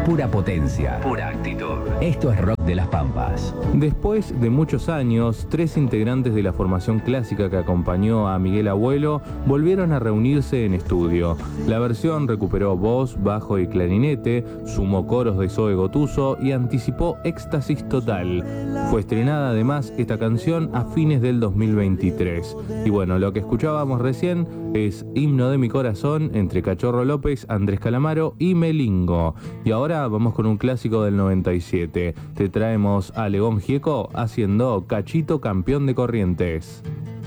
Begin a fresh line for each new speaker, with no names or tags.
Pura potencia, pura actitud. Esto es Rock de las Pampas.
Después de muchos años, 3 integrantes de la formación clásica que acompañó a Miguel Abuelo volvieron a reunirse en estudio. La versión recuperó voz, bajo y clarinete, sumó coros de Zoe Gotuso y anticipó Éxtasis Total. Fue estrenada además esta canción a fines del 2023. Y bueno, lo que escuchábamos recién es Himno de mi corazón entre Cachorro López, Andrés Calamaro y Melingo. Y ahora vamos con un clásico del 97. Te traemos a Legón Gieco haciendo Cachito campeón de Corrientes.